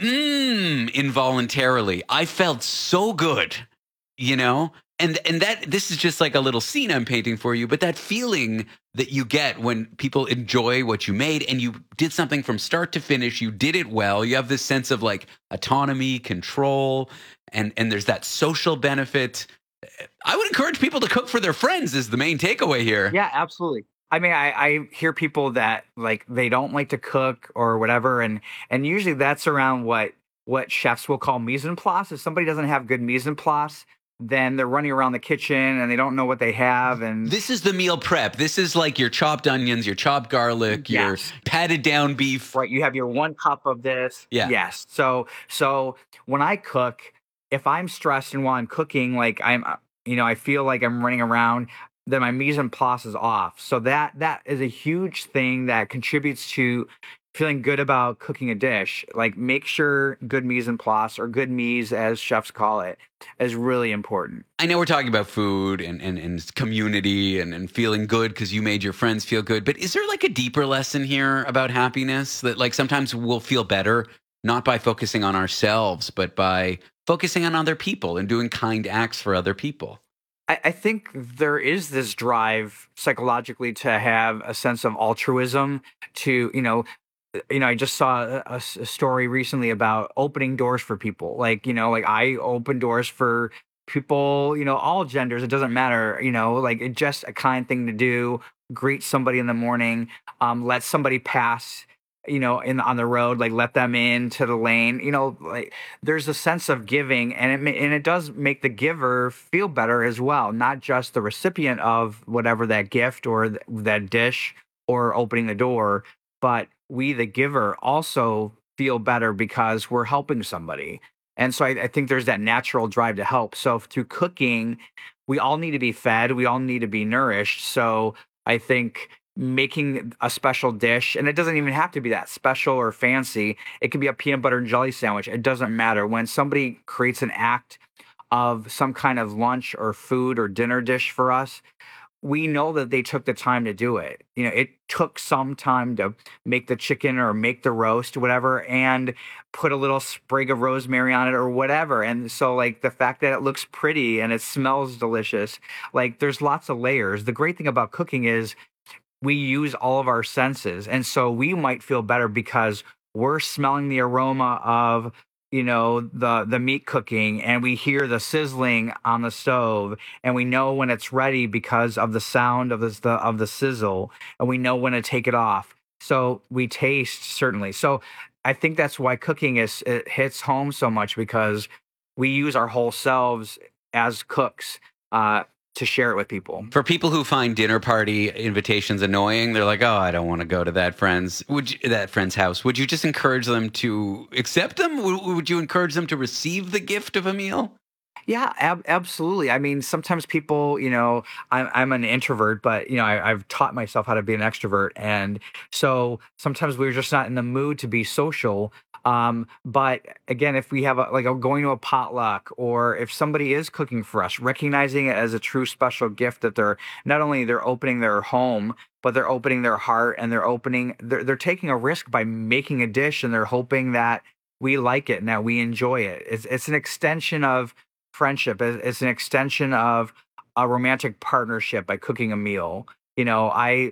mmm, involuntarily. I felt so good, you know? And and that this is just like a little scene I'm painting for you, but that feeling that you get when people enjoy what you made and you did something from start to finish, you did it well, you have this sense of like autonomy, control, and and there's that social benefit. I would encourage people to cook for their friends is the main takeaway here.
Yeah, absolutely. I mean, I, I hear people that like they don't like to cook or whatever, and and usually that's around what what chefs will call mise en place. If somebody doesn't have good mise en place, then they're running around the kitchen and they don't know what they have. And
this is the meal prep. This is like your chopped onions, your chopped garlic, yes. your patted down beef.
Right. You have your one cup of this.
Yeah.
Yes. So, so when I cook, if I'm stressed and while I'm cooking, like I'm, you know, I feel like I'm running around, then my mise en place is off. So that, that is a huge thing that contributes to feeling good about cooking a dish. Like, make sure good mise en place, or good mise as chefs call it, is really important.
I know we're talking about food and, and, and community and, and feeling good because you made your friends feel good, but is there like a deeper lesson here about happiness that like sometimes we'll feel better not by focusing on ourselves, but by focusing on other people and doing kind acts for other people?
I, I think there is this drive psychologically to have a sense of altruism, to, you know, you know, I just saw a, a story recently about opening doors for people. Like, you know, like I open doors for people, you know, all genders. It doesn't matter, you know, like it's just a kind thing to do. Greet somebody in the morning, um, let somebody pass, you know, in on the road, like let them into the lane. You know, like there's a sense of giving, and it and it does make the giver feel better as well, not just the recipient of whatever that gift or th- that dish or opening the door, but we, the giver, also feel better because we're helping somebody. And so I, I think there's that natural drive to help. So through cooking, we all need to be fed. We all need to be nourished. So I think making a special dish, and it doesn't even have to be that special or fancy. It can be a peanut butter and jelly sandwich. It doesn't matter. When somebody creates an act of some kind of lunch or food or dinner dish for us, we know that they took the time to do it. You know, it took some time to make the chicken or make the roast, whatever, and put a little sprig of rosemary on it or whatever. And so, like, the fact that it looks pretty and it smells delicious, like, there's lots of layers. The great thing about cooking is we use all of our senses. And so we might feel better because we're smelling the aroma of, you know, the the meat cooking, and we hear the sizzling on the stove, and we know when it's ready because of the sound of the of the sizzle, and we know when to take it off. So we taste, certainly. So I think that's why cooking is it hits home so much, because we use our whole selves as cooks uh, to share it with people.
For people who find dinner party invitations annoying, they're like, "Oh, I don't want to go to that friend's would you, that friend's house." Would you just encourage them to accept them? Would, would you encourage them to receive the gift of a meal?
Yeah, ab- absolutely. I mean, sometimes people, you know, I'm, I'm an introvert, but, you know, I, I've taught myself how to be an extrovert. And so sometimes we're just not in the mood to be social. Um, but again, if we have a, like a, going to a potluck, or if somebody is cooking for us, recognizing it as a true special gift, that they're not only they're opening their home, but they're opening their heart, and they're opening, they're, they're taking a risk by making a dish, and they're hoping that we like it and that we enjoy it. It's, it's an extension of friendship. It's an extension of a romantic partnership by cooking a meal. You know, I,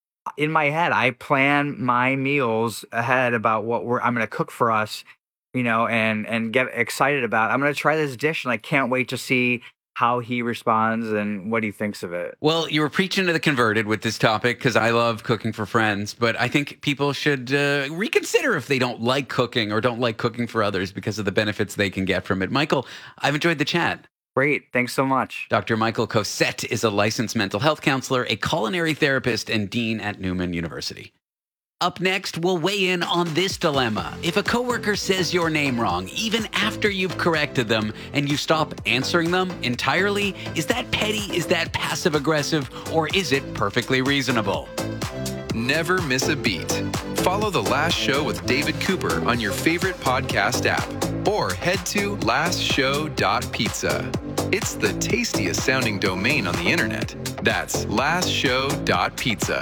in my head, I plan my meals ahead about what we're, I'm going to cook for us, you know, and, and get excited about, I'm going to try this dish and I can't wait to see how he responds and what he thinks of it.
Well, you were preaching to the converted with this topic because I love cooking for friends, but I think people should uh, reconsider if they don't like cooking or don't like cooking for others because of the benefits they can get from it. Michael, I've enjoyed the chat.
Great. Thanks so much.
Doctor Michael Cosette is a licensed mental health counselor, a culinary therapist, and dean at Newman University. Up next, we'll weigh in on this dilemma. If a coworker says your name wrong, even after you've corrected them, and you stop answering them entirely, is that petty, is that passive-aggressive, or is it perfectly reasonable?
Never miss a beat. Follow The Last Show with David Cooper on your favorite podcast app, or head to last show dot pizza. It's the tastiest sounding domain on the internet. That's last show dot pizza.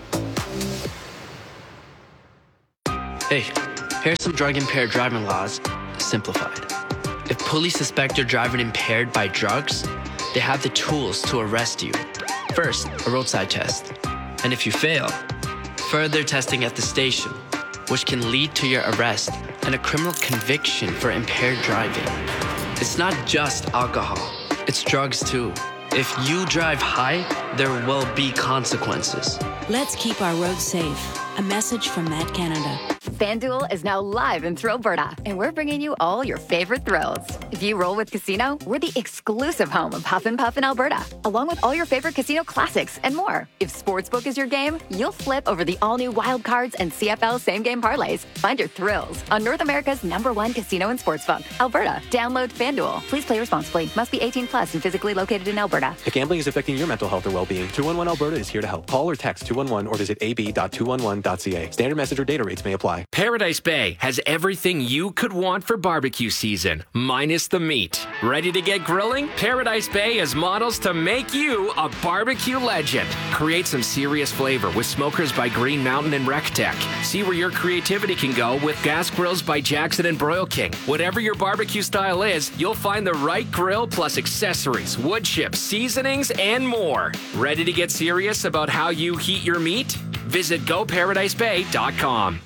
Hey, here's some drug-impaired driving laws, simplified. If police suspect you're driving impaired by drugs, they have the tools to arrest you. First, a roadside test. And if you fail, further testing at the station, which can lead to your arrest and a criminal conviction for impaired driving. It's not just alcohol, it's drugs too. If you drive high, there will be consequences.
Let's keep our roads safe. A message from Matt Canada.
FanDuel is now live in Thrillberta, and we're bringing you all your favorite thrills. If you roll with Casino, we're the exclusive home of Huff and Puff in Alberta, along with all your favorite casino classics and more. If Sportsbook is your game, you'll flip over the all-new Wild Cards and C F L same-game parlays. Find your thrills on North America's number one casino and sportsbook, Alberta. Download FanDuel. Please play responsibly. Must be eighteen plus and physically located in Alberta.
If gambling is affecting your mental health or well-being, two one one Alberta is here to help. Call or text two one one or visit a b dot two one one dot c a. Standard message or data rates may apply.
Paradise Bay has everything you could want for barbecue season, minus the meat. Ready to get grilling? Paradise Bay has models to make you a barbecue legend. Create some serious flavor with smokers by Green Mountain and RecTech. See where your creativity can go with gas grills by Jackson and Broil King. Whatever your barbecue style is, you'll find the right grill plus accessories, wood chips, seasonings, and more. Ready to get serious about how you heat your meat? Visit go paradise bay dot com.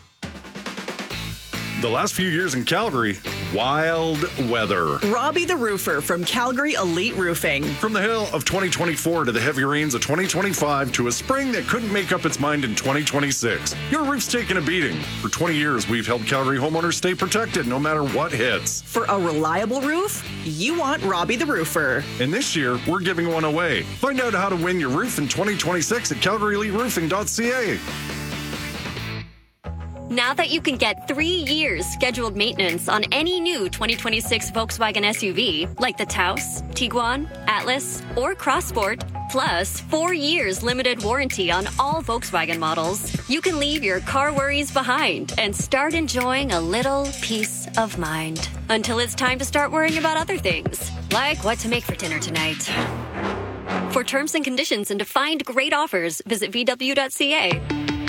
The last few years in Calgary, wild weather.
Robbie the Roofer from Calgary Elite Roofing.
From the hail of twenty twenty-four to the heavy rains of twenty twenty-five to a spring that couldn't make up its mind in twenty twenty-six, your roof's taken a beating. For twenty years, we've helped Calgary homeowners stay protected no matter what hits.
For a reliable roof, you want Robbie the Roofer.
And this year, we're giving one away. Find out how to win your roof in twenty twenty-six at calgary elite roofing dot c a.
Now that you can get three years scheduled maintenance on any new twenty twenty-six Volkswagen S U V, like the Taos, Tiguan, Atlas, or Crossport, plus four years limited warranty on all Volkswagen models, you can leave your car worries behind and start enjoying a little peace of mind. Until it's time to start worrying about other things, like what to make for dinner tonight. For terms and conditions and to find great offers, visit v w dot c a.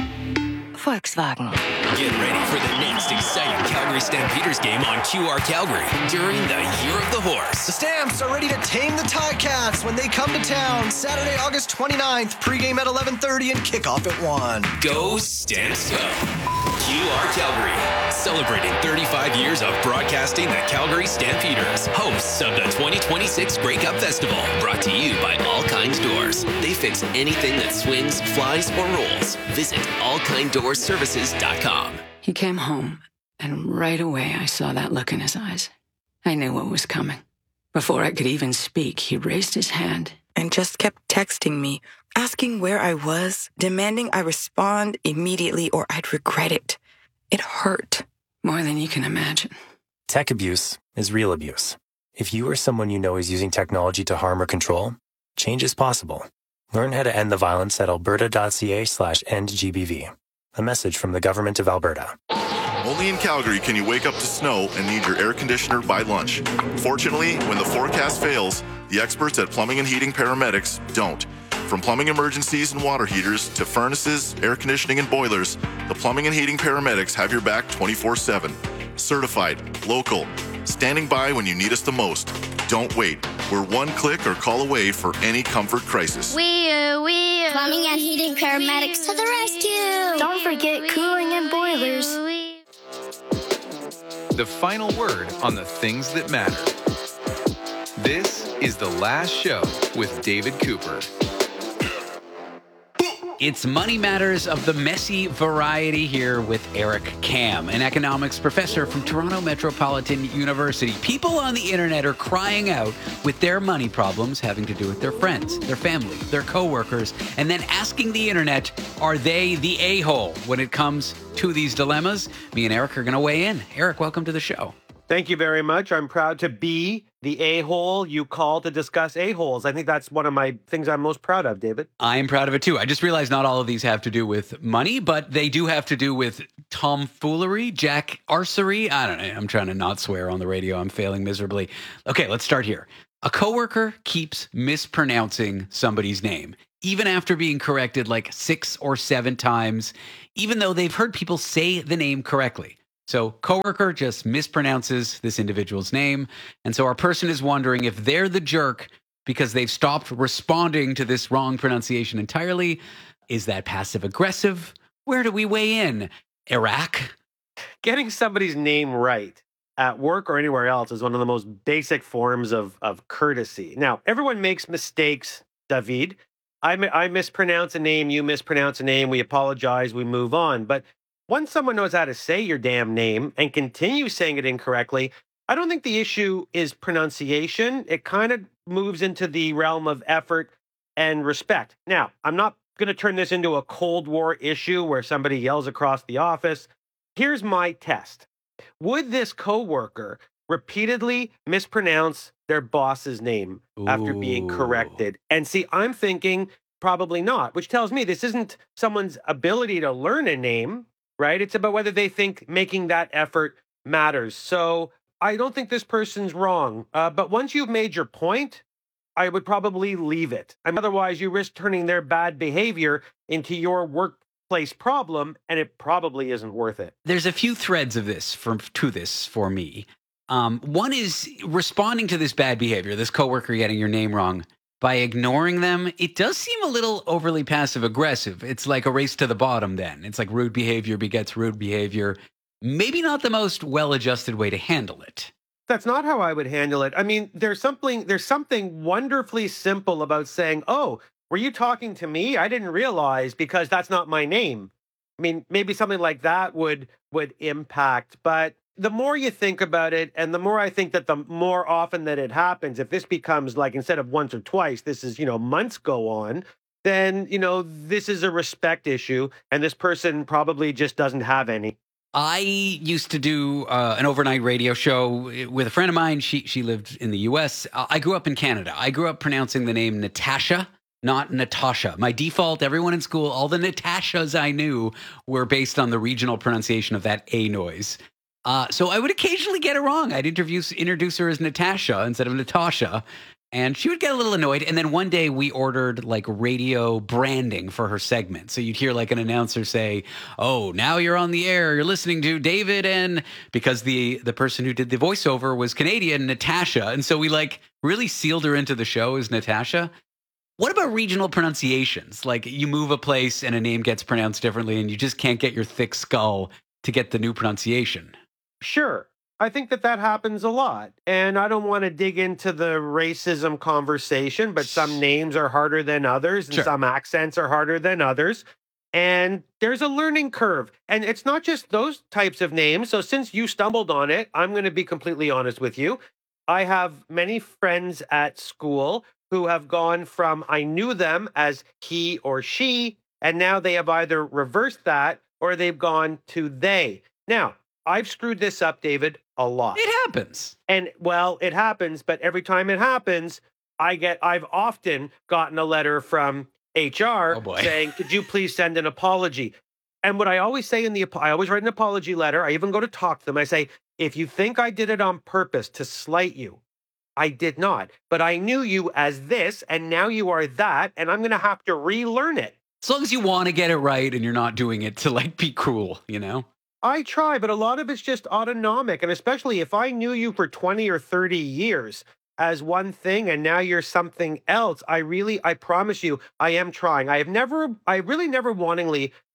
Volkswagen.
Get ready for the next exciting Calgary Stampeders game on Q R Calgary during the Year of the Horse.
The Stamps are ready to tame the Ticats when they come to town. Saturday, August twenty-ninth, pregame at eleven thirty and kickoff at one.
Go Stamps Go! Q R Calgary, celebrating thirty-five years of broadcasting the Calgary Stampeders, hosts of the twenty twenty-six Grey Cup Festival, brought to you by All Kinds Doors. They fix anything that swings, flies, or rolls. Visit all kind doors services dot com.
He came home, and right away I saw that look in his eyes. I knew what was coming. Before I could even speak, he raised his hand
and just kept texting me, asking where I was, demanding I respond immediately or I'd regret it. It hurt.
More than you can imagine.
Tech abuse is real abuse. If you or someone you know is using technology to harm or control, change is possible. Learn how to end the violence at alberta dot c a slash end G B V. A message from the Government of Alberta.
Only in Calgary can you wake up to snow and need your air conditioner by lunch. Fortunately, when the forecast fails, the experts at Plumbing and Heating Paramedics don't. From plumbing emergencies and water heaters to furnaces, air conditioning, and boilers, the Plumbing and Heating Paramedics have your back twenty-four seven. Certified, local, standing by when you need us the most. Don't wait. We're one click or call away for any comfort crisis.
We, uh, we, uh, Plumbing and Heating Paramedics to the rescue. Don't forget cooling and boilers.
The final word on the things that matter. This is The Last Show with David Cooper.
It's Money Matters of the messy variety here with Eric Kam, an economics professor from Toronto Metropolitan University. People on the internet are crying out with their money problems having to do with their friends, their family, their coworkers, and then asking the internet, are they the a-hole when it comes to these dilemmas? Me and Eric are going to weigh in. Eric, welcome to the show.
Thank you very much. I'm proud to be the a-hole you call to discuss a-holes. I think that's one of my things I'm most proud of, David.
I'm proud of it too. I just realized not all of these have to do with money, but they do have to do with tomfoolery, jackarsery. I don't know. I'm trying to not swear on the radio. I'm failing miserably. Okay, let's start here. A coworker keeps mispronouncing somebody's name, even after being corrected like six or seven times, even though they've heard people say the name correctly. So coworker just mispronounces this individual's name. And so our person is wondering if they're the jerk because they've stopped responding to this wrong pronunciation entirely. Is that passive aggressive? Where do we weigh in? Iraq?
Getting somebody's name right at work or anywhere else is one of the most basic forms of, of courtesy. Now, everyone makes mistakes, David. I, I mispronounce a name, you mispronounce a name, we apologize, we move on. But once someone knows how to say your damn name and continues saying it incorrectly, I don't think the issue is pronunciation. It kind of moves into the realm of effort and respect. Now, I'm not going to turn this into a Cold War issue where somebody yells across the office. Here's my test. Would this coworker repeatedly mispronounce their boss's name Ooh. After being corrected? And see, I'm thinking probably not, which tells me this isn't someone's ability to learn a name. Right? It's about whether they think making that effort matters. So I don't think this person's wrong. Uh, but once you've made your point, I would probably leave it. I mean, otherwise, you risk turning their bad behavior into your workplace problem, and it probably isn't worth it.
There's a few threads of this from to this for me. Um, one is responding to this bad behavior, this coworker getting your name wrong. By ignoring them, it does seem a little overly passive-aggressive. It's like a race to the bottom then. It's like rude behavior begets rude behavior. Maybe not the most well-adjusted way to handle it.
That's not how I would handle it. I mean, there's something there's something wonderfully simple about saying, oh, were you talking to me? I didn't realize because that's not my name. I mean, maybe something like that would would impact, but the more you think about it, and the more I think that the more often that it happens, if this becomes like instead of once or twice, this is, you know, months go on, then, you know, this is a respect issue. And this person probably just doesn't have any.
I used to do uh, an overnight radio show with a friend of mine. She she lived in the U S. I grew up in Canada. I grew up pronouncing the name Natasha, not Natasha. My default, everyone in school, all the Natashas I knew were based on the regional pronunciation of that A noise. Uh, so I would occasionally get it wrong. I'd interview, introduce her as Natasha instead of Natasha, and she would get a little annoyed. And then one day we ordered like radio branding for her segment. So you'd hear like an announcer say, oh, now you're on the air. You're listening to David. And because the, the person who did the voiceover was Canadian, Natasha. And so we like really sealed her into the show as Natasha. What about regional pronunciations? Like you move a place and a name gets pronounced differently and you just can't get your thick skull to get the new pronunciation.
Sure. I think that that happens a lot. And I don't want to dig into the racism conversation, but some names are harder than others and sure. some accents are harder than others. And there's a learning curve. And it's not just those types of names. So since you stumbled on it, I'm going to be completely honest with you. I have many friends at school who have gone from I knew them as he or she, and now they have either reversed that or they've gone to they. Now, I've screwed this up, David, a lot.
It happens.
And, well, it happens, but every time it happens, I get, I've often gotten a letter from H R
oh
saying, could you please send an apology? And what I always say in the, I always write an apology letter. I even go to talk to them. I say, if you think I did it on purpose to slight you, I did not. But I knew you as this, and now you are that, and I'm going to have to relearn it.
As long as you want to get it right and you're not doing it to, like, be cruel, you know?
I try, but a lot of it's just autonomic. And especially if I knew you for twenty or thirty years as one thing and now you're something else, I really, I promise you, I am trying. I have never, I really never wantingly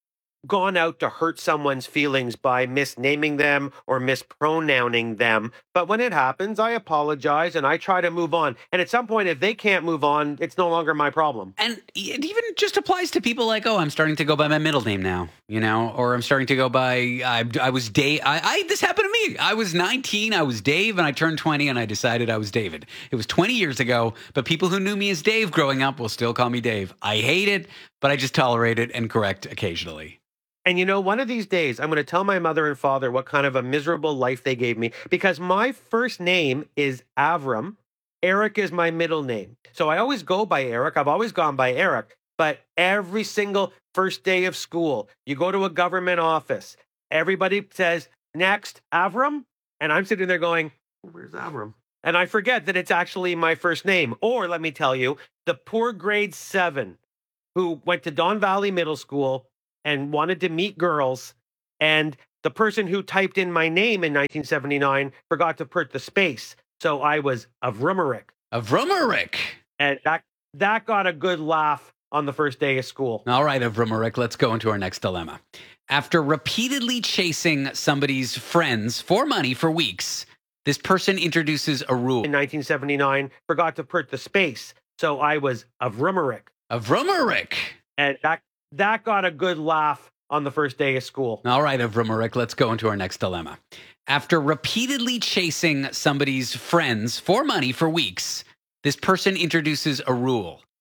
gone out to hurt someone's feelings by misnaming them or mispronouncing them. But when it happens, I apologize and I try to move on. And at some point, if they can't move on, it's no longer my problem.
And it even just applies to people like, oh, I'm starting to go by my middle name now, you know, or I'm starting to go by, I, I was Dave. I, I, this happened to me. I was nineteen, I was Dave, and I turned twenty and I decided I was David. It was twenty years ago, but people who knew me as Dave growing up will still call me Dave. I hate it, but I just tolerate it and correct occasionally.
And you know, one of these days, I'm going to tell my mother and father what kind of a miserable life they gave me, because my first name is Avram. Eric is my middle name. So I always go by Eric. I've always gone by Eric. But every single first day of school, you go to a government office, everybody says, next, Avram. And I'm sitting there going, where's Avram? And I forget that it's actually my first name. Or let me tell you, the poor grade seven who went to Don Valley Middle School and wanted to meet girls, and the person who typed in my name in nineteen seventy-nine forgot to put the space. So I was Avrumarik.
Avrumarik.
And that that got a good laugh on the first day of school.
All right, Avrumarik, let's go into our next dilemma. After repeatedly chasing somebody's friends for money for weeks, this person introduces a rule.
In nineteen seventy-nine, forgot to put the space. So I was Avrumarik.
Avrumarik.
And that that got a good laugh on the first day of school.
All right, Avrumarik, let's go into our next dilemma. After repeatedly chasing somebody's friends for money for weeks, this person introduces a rule.